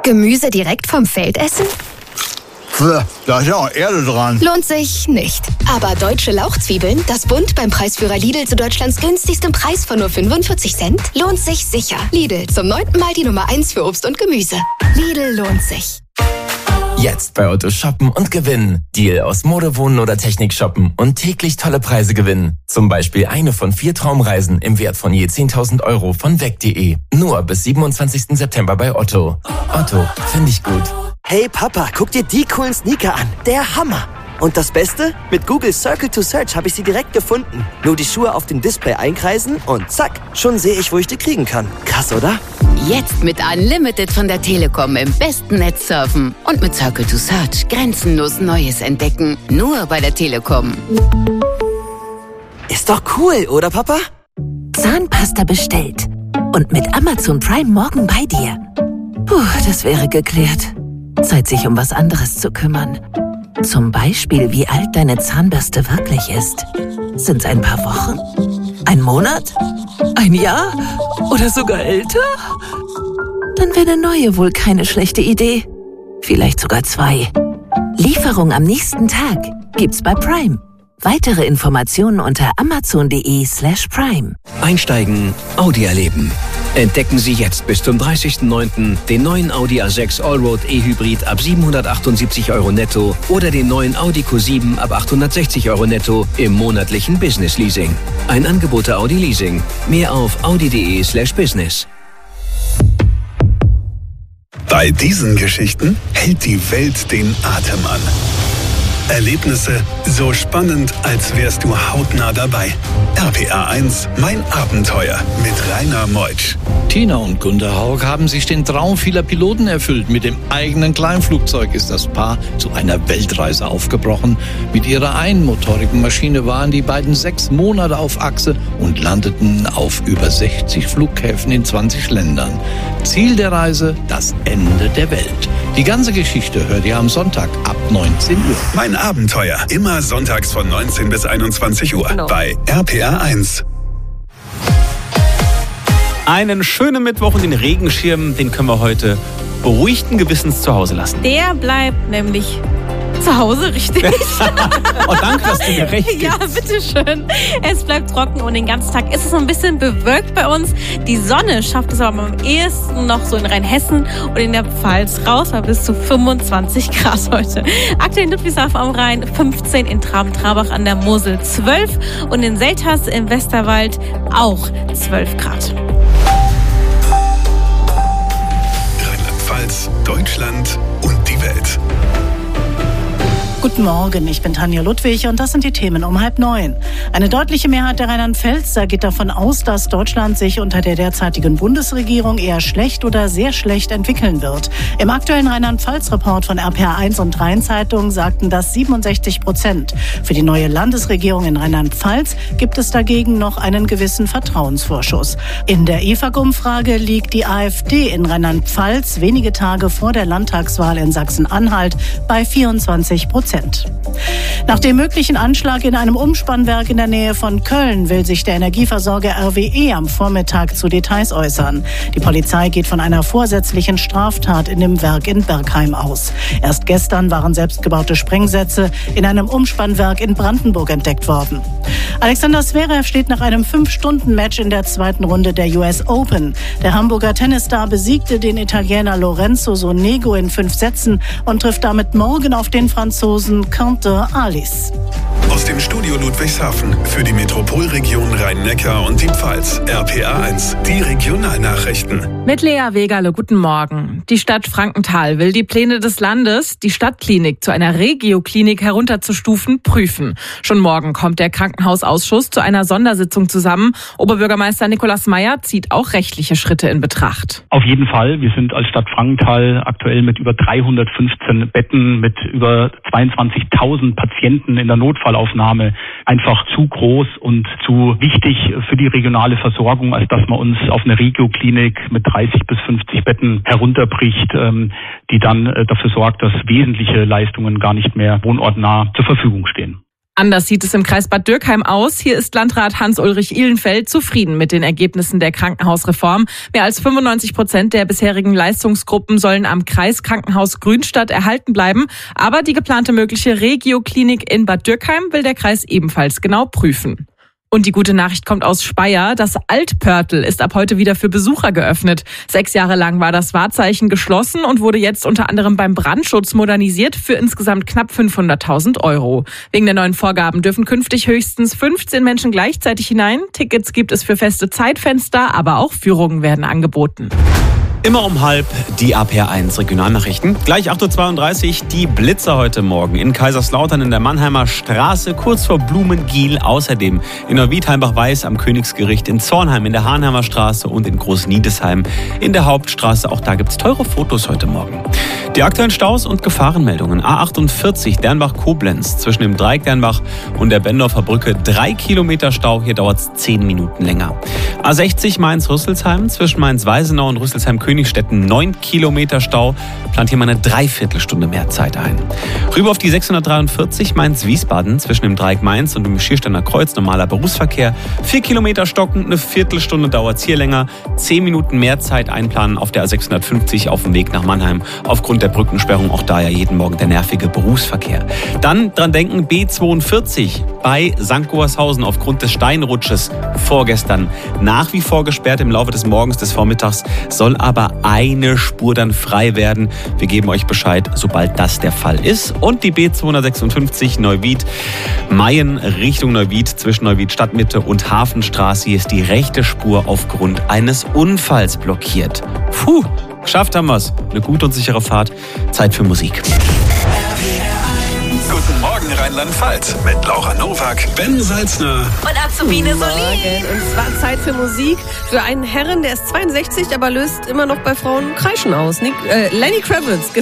Gemüse direkt vom Feld essen? Da ist ja auch Erde dran. Lohnt sich nicht. Aber deutsche Lauchzwiebeln, das Bund beim Preisführer Lidl zu Deutschlands günstigstem Preis von nur 45 Cent, lohnt sich sicher. Lidl, zum 9. Mal die Nummer 1 für Obst und Gemüse. Lidl lohnt sich. Jetzt bei Otto shoppen und gewinnen. Deal aus Mode, Wohnen oder Technik shoppen und täglich tolle Preise gewinnen. Zum Beispiel eine von 4 Traumreisen im Wert von je 10.000 € von weg.de. Nur bis 27. September bei Otto. Otto, finde ich gut. Hey Papa, guck dir die coolen Sneaker an. Der Hammer. Und das Beste? Mit Google Circle to Search habe ich sie direkt gefunden. Nur die Schuhe auf dem Display einkreisen und zack, schon sehe ich, wo ich die kriegen kann. Krass, oder? Jetzt mit Unlimited von der Telekom im besten Netz surfen. Und mit Circle to Search grenzenlos Neues entdecken. Nur bei der Telekom. Ist doch cool, oder Papa? Zahnpasta bestellt. Und mit Amazon Prime morgen bei dir. Puh, das wäre geklärt. Zeit, sich um was anderes zu kümmern. Zum Beispiel, wie alt deine Zahnbürste wirklich ist. Sind's ein paar Wochen? Ein Monat? Ein Jahr? Oder sogar älter? Dann wäre eine neue wohl keine schlechte Idee. Vielleicht sogar 2. Lieferung am nächsten Tag gibt's bei Prime. Weitere Informationen unter amazon.de/prime. Einsteigen, Audi erleben. Entdecken Sie jetzt bis zum 30.09. den neuen Audi A6 Allroad E-Hybrid ab 778 € netto oder den neuen Audi Q7 ab 860 € netto im monatlichen Business Leasing. Ein Angebot der Audi Leasing. Mehr auf audi.de/business. Bei diesen Geschichten hält die Welt den Atem an. Erlebnisse so spannend, als wärst du hautnah dabei. RPA 1, mein Abenteuer mit Rainer Meutsch. Tina und Gunter Haug haben sich den Traum vieler Piloten erfüllt. Mit dem eigenen Kleinflugzeug ist das Paar zu einer Weltreise aufgebrochen. Mit ihrer einmotorigen Maschine waren die beiden 6 Monate auf Achse und landeten auf über 60 Flughäfen in 20 Ländern. Ziel der Reise, das Ende der Welt. Die ganze Geschichte hört ihr am Sonntag ab 19 Uhr. Mein Abenteuer, immer sonntags von 19 bis 21 Uhr bei RPA 1. Einen schönen Mittwoch und den Regenschirm, den können wir heute beruhigten Gewissens zu Hause lassen. Der bleibt nämlich zu Hause, richtig. Oh, danke, dass du mir recht gibst. Ja, bitteschön. Es bleibt trocken und den ganzen Tag ist es so ein bisschen bewölkt bei uns. Die Sonne schafft es aber am ehesten noch so in Rheinhessen und in der Pfalz raus, bei bis zu 25 Grad heute. Aktuell in Ludwigshafen am Rhein 15, in Traben-Trarbach an der Mosel 12 und in Selters im Westerwald auch 12 Grad. Rheinland-Pfalz, Deutschland und die Welt. Guten Morgen, ich bin Tanja Ludwig und das sind die Themen um 8:30. Eine deutliche Mehrheit der Rheinland-Pfälzer geht davon aus, dass Deutschland sich unter der derzeitigen Bundesregierung eher schlecht oder sehr schlecht entwickeln wird. Im aktuellen Rheinland-Pfalz-Report von RPA 1 und Rheinzeitung sagten das 67%. Für die neue Landesregierung in Rheinland-Pfalz gibt es dagegen noch einen gewissen Vertrauensvorschuss. In der EFAG-Umfrage liegt die AfD in Rheinland-Pfalz wenige Tage vor der Landtagswahl in Sachsen-Anhalt bei 24%. Nach dem möglichen Anschlag in einem Umspannwerk in der Nähe von Köln will sich der Energieversorger RWE am Vormittag zu Details äußern. Die Polizei geht von einer vorsätzlichen Straftat in dem Werk in Bergheim aus. Erst gestern waren selbstgebaute Sprengsätze in einem Umspannwerk in Brandenburg entdeckt worden. Alexander Zverev steht nach einem 5-Stunden-Match in der zweiten Runde der US Open. Der Hamburger Tennisstar besiegte den Italiener Lorenzo Sonego in 5 Sätzen und trifft damit morgen auf den Franzosen Quentin Halys. Aus dem Studio Ludwigshafen für die Metropolregion Rhein-Neckar und die Pfalz. RPA 1, die Regionalnachrichten. Mit Lea Wegale, guten Morgen. Die Stadt Frankenthal will die Pläne des Landes, die Stadtklinik zu einer Regioklinik herunterzustufen, prüfen. Schon morgen kommt der Krankenhausausschuss zu einer Sondersitzung zusammen. Oberbürgermeister Nikolaus Meyer zieht auch rechtliche Schritte in Betracht. Auf jeden Fall. Wir sind als Stadt Frankenthal aktuell mit über 315 Betten, mit über 22.000 Patienten in der Notfallaufnahme einfach zu groß und zu wichtig für die regionale Versorgung, als dass man uns auf eine Regioklinik mit 30 bis 50 Betten herunterbricht, die dann dafür sorgt, dass wesentliche Leistungen gar nicht mehr wohnortnah zur Verfügung stehen. Anders sieht es im Kreis Bad Dürkheim aus. Hier ist Landrat Hans-Ulrich Ihlenfeld zufrieden mit den Ergebnissen der Krankenhausreform. Mehr als 95% der bisherigen Leistungsgruppen sollen am Kreiskrankenhaus Grünstadt erhalten bleiben. Aber die geplante mögliche Regioklinik in Bad Dürkheim will der Kreis ebenfalls genau prüfen. Und die gute Nachricht kommt aus Speyer. Das Altpörtl ist ab heute wieder für Besucher geöffnet. 6 Jahre lang war das Wahrzeichen geschlossen und wurde jetzt unter anderem beim Brandschutz modernisiert für insgesamt knapp 500.000 €. Wegen der neuen Vorgaben dürfen künftig höchstens 15 Menschen gleichzeitig hinein. Tickets gibt es für feste Zeitfenster, aber auch Führungen werden angeboten. Immer um 12:30 die APR1 Regionalnachrichten. Gleich 8:32 Uhr die Blitzer heute Morgen in Kaiserslautern in der Mannheimer Straße, kurz vor Blumengiel. Außerdem in Neuwiedheimbach-Weiß am Königsgericht, in Zornheim in der Hahnheimer Straße und in Großniedesheim in der Hauptstraße. Auch da gibt es teure Fotos heute Morgen. Die aktuellen Staus und Gefahrenmeldungen. A48 Dernbach-Koblenz zwischen dem Dreieck Dernbach und der Bendorfer Brücke 3 Kilometer Stau. Hier dauert es 10 Minuten länger. A60 Mainz-Rüsselsheim zwischen Mainz-Weisenau und Rüsselsheim-Königstetten 9 Kilometer Stau. Plant hier mal eine Dreiviertelstunde mehr Zeit ein. Rüber auf die 643 Mainz-Wiesbaden zwischen dem Dreieck Mainz und dem Schiersteiner Kreuz. Normaler Berufsverkehr. 4 Kilometer stocken, eine Viertelstunde dauert es hier länger. 10 Minuten mehr Zeit einplanen auf der A650 auf dem Weg nach Mannheim. Aufgrund der Brückensperrung auch da ja jeden Morgen der nervige Berufsverkehr. Dann dran denken, B42 bei St. Goarshausen aufgrund des Steinrutsches vorgestern nach wie vor gesperrt. Im Laufe des Morgens, des Vormittags soll aber eine Spur dann frei werden. Wir geben euch Bescheid, sobald das der Fall ist. Und die B256 Neuwied-Mayen Richtung Neuwied zwischen Neuwied Stadtmitte und Hafenstraße. Hier ist die rechte Spur aufgrund eines Unfalls blockiert. Puh, geschafft haben wir's. Eine gute und sichere Fahrt. Zeit für Musik. Guten Morgen Rheinland-Pfalz mit Laura Nowak, Ben Salzner und Azubine Solin. Und es war Zeit für Musik für einen Herren, der ist 62, aber löst immer noch bei Frauen Kreischen aus. Lenny Kravitz.